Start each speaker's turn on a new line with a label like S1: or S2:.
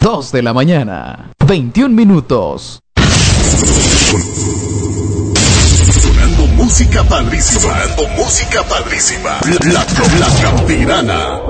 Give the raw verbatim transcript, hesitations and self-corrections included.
S1: dos de la mañana, veintiún minutos.
S2: Sonando música padrísima. Sonando música padrísima. La, la, la Campirana.